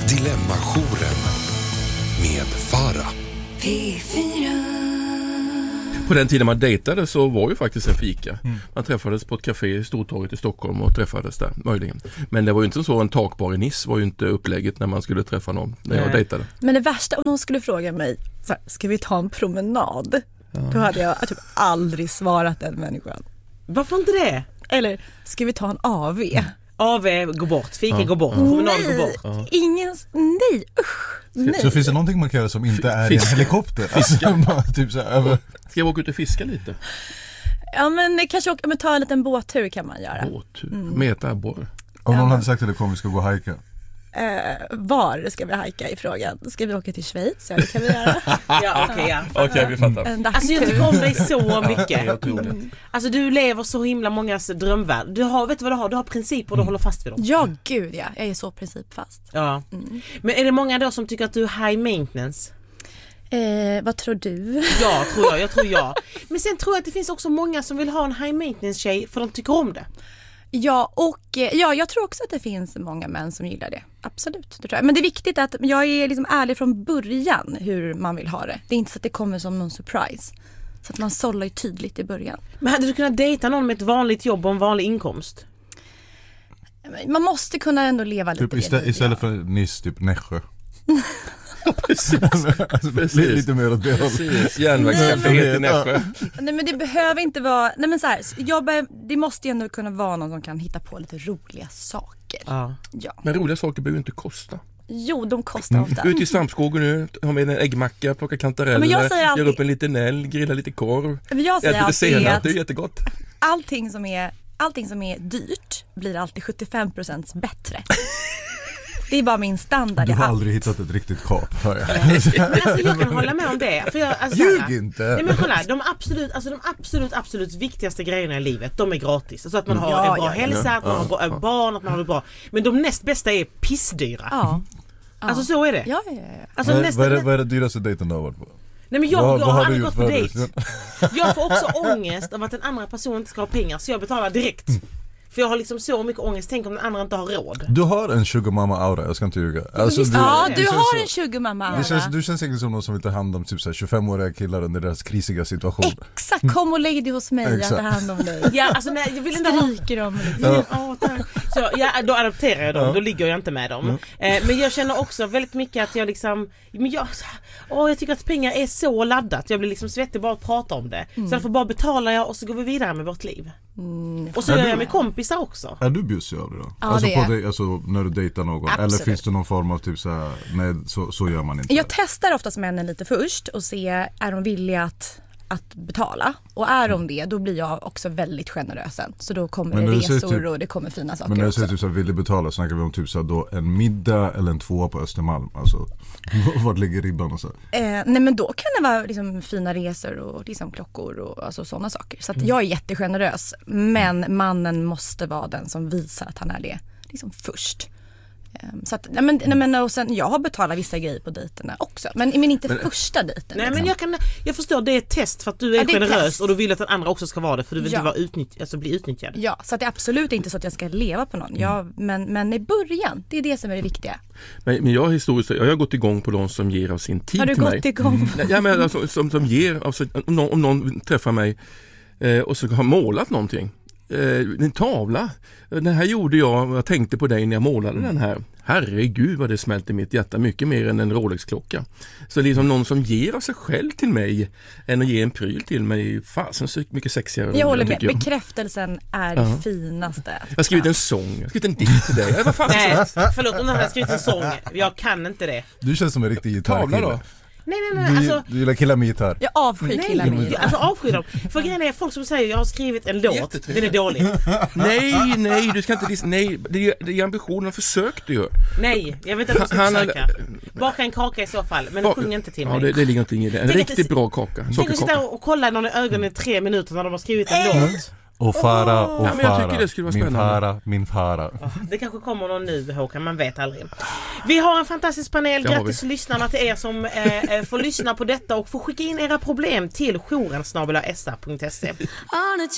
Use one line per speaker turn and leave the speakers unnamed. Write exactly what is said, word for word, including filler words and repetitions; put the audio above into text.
Dilemma-jouren med Farah.
P fyra.
På den tiden man dejtade så var ju faktiskt en fika. Mm. Man träffades på ett café i Stortorget i Stockholm och träffades där, möjligen. Men det var ju inte så, en takbar i Nice var ju inte upplägget när man skulle träffa någon när jag dejtade.
Men det värsta, om någon skulle fråga mig, så här, ska vi ta en promenad? Ja. Då hade jag typ aldrig svarat den människan.
Varför inte det?
Eller, ska vi ta en A V?
A V går bort, fika
Ja.
går bort, promenad
Nej,
går bort.
Ja.
ingen, nej, usch. Nej.
Så finns det någonting man kan göra som inte är i en helikopter? Alltså, bara, typ så här, över...
Ska jag åka ut och fiska lite?
Ja, men kanske åka, men ta en liten båttur kan man göra.
Båttur, mm. Meta abborre.
Om någon hade sagt till dig, kom vi ska gå och hajka.
Eh, var ska vi hajka i frågan? Ska vi åka till Schweiz? Ja, det kan vi göra.
Ja, okej, ja.
Okej, okay, vi fattar.
En
Alltså jag tycker om dig så mycket.
Mm.
Alltså du lever så himla mångas drömvärld. Du har, vet du vad du har? Du har principer och du mm. håller fast vid dem.
Ja, gud ja. Jag är så principfast.
Ja.
Mm.
Men är det många då som tycker att du är high maintenance?
Eh, vad tror du?
Ja, tror jag. Jag tror jag. Men sen tror jag att det finns också många som vill ha en high maintenance tjej för de tycker om det.
Ja, och ja, jag tror också att det finns många män som gillar det. Absolut, det tror jag. Men det är viktigt att jag är liksom ärlig från början hur man vill ha det. Det är inte så att det kommer som någon surprise. Så att man sållar ju tydligt i början.
Men hade du kunnat dejta någon med ett vanligt jobb och en vanlig inkomst?
Man måste kunna ändå leva lite.
Typ istället, istället för Nice, typ Nässjö.
Precis.
Alltså, Precis. Lite mer åt det
hållet. Järnvägscaféet i Nässjö.
Nej, men det behöver inte vara... Nej, men så här, jag be, det måste ju ändå kunna vara någon som kan hitta på lite roliga saker.
Ja.
Ja.
Men roliga saker behöver ju inte kosta.
Jo, de kostar ofta.
Ut i svampskogen nu, ha med en äggmacka, plocka kantareller,
ja, alltid...
gör upp en liten älg, grilla lite korv.
Men jag säger
äta lite senap,
att
det är jättegott.
Allting som är, allting som är dyrt blir alltid sjuttiofem procent bättre. Det är bara min standard.
Du har aldrig hittat ett riktigt kap, hör jag.
Men alltså jag kan hålla med om det. För jag, alltså,
Ljug inte!
Nej, men kolla, de absolut, alltså, de absolut, absolut viktigaste grejerna i livet, de är gratis. Alltså att man har
ja,
en bra
ja,
hälsa,
ja,
att man
ja,
har ja. barn, att man har det bra. Men de näst bästa är pissdyra.
Ja.
Alltså så är det.
Ja, ja, ja.
Alltså,
vad,
nästa,
vad, är det, vad är det dyraste dejten du har varit på?
Nej, men jag,
vad,
jag
vad
har
har
aldrig gått på
förut?
dejt. Jag får också ångest av att den andra personen inte ska ha pengar, så jag betalar direkt. För jag har liksom så mycket ångest. Tänk om den andra inte har råd.
Du har en sugar mama aura, jag ska inte ljuga. Alltså,
du,
du,
ja, du
du
har
så,
en sugar mama aura.
Det känns, du känns säkert som någon som vill ta hand om typ så här tjugofem-åriga killar under deras krisiga situation.
Exakt, kom och lägg dig hos mig. Jag tar hand om dig.
Ja, alltså nej, jag vill inte
Stryker dem.
Ja. Ja, så ja, då adopterar jag dem, ja. Då ligger jag inte med dem. Mm. Eh, men jag känner också väldigt mycket att jag liksom, men jag, åh, jag tycker att pengar är så laddat. Jag blir liksom svettig bara att prata om det. Mm. Så därför bara betalar jag och så går vi vidare med vårt liv. Mm. Och så är gör du, jag med kompisar också.
Är du bjussig av det då?
Ja,
alltså,
det
på dig, alltså när du dejtar någon? Absolut. Eller finns det någon form av typ så här, nej så, så gör man inte?
Jag testar oftast männen lite först och ser, är de villiga att att betala, och är de det, då blir jag också väldigt generös sen. Så då kommer det resor typ, och det kommer fina saker.
men när du
också.
säger typ så här, vill du betala, snackar vi om typ så här, då en middag eller en tvåa på Östermalm, alltså vart ligger ribban och så?
Eh, nej, men då kan det vara liksom fina resor och liksom klockor och alltså sådana saker. Så att mm. jag är jättegenerös, men mannen måste vara den som visar att han är det liksom först. Så att, nej men, nej men, och sen, jag har betalat vissa grejer på dejterna också, men, men inte men, första dejten.
Nej,
liksom.
men jag, kan, jag förstår, det är ett test för att du är, ja, är generös och du vill att den andra också ska vara det, för du vill ja. inte vara utnytt, alltså bli utnyttjad.
Ja, så att det är absolut inte så att jag ska leva på någon. Mm. Jag, men, men i början, det är det som är det viktiga.
Men, men jag, historiskt, jag har gått igång på de som ger av sin tid
till mig. Har du gått igång?
Mm. Ja, men alltså, som, som ger, alltså, om, någon, om någon träffar mig eh, och så har målat någonting. Eh, en tavla. Den här gjorde jag, jag tänkte på dig när jag målade den här. Herregud vad det smälte i mitt hjärta, mycket mer än en Rolex-klocka. Så liksom någon som ger av sig själv till mig än att ge en pryl till mig, fasen så mycket sexigare.
Jag håller med, jag. Bekräftelsen är uh-huh. det finaste.
Jag har skrivit en sång, jag har skrivit en dikt till dig. Vad fan?
Nej, förlåt om jag har skrivit en sång, jag kan inte det.
Du känns som en riktig gitarrkille.
Tavla då?
Nej, nej, nej,
du,
alltså,
du gillar killar med gitarr.
Jag avskyr killar med gitarr.
Alltså avskyr dem. För grejen är folk som säger jag har skrivit en låt, den är dålig.
Nej, nej, du ska inte dis- nej, det är, det är ambitionen, försökte ju.
Nej, jag vet inte vad jag ska försöka. Baka en kaka i så fall, men sjung inte till mig.
Ja, det, det ligger någonting i det. En
tänk
riktigt bra kaka.
Tänk att sitta och kolla någon i ögonen i tre minuter när de har skrivit en mm. låt.
Och fara, och
ja, men jag
fara,
tycker det skulle vara
min
spännande.
fara, min fara.
Det kanske kommer någon nu, Håkan, man vet aldrig. Vi har en fantastisk panel, grattis till lyssnarna till er som eh, får lyssna på detta och får skicka in era problem till jouren snabel-a s a punkt se.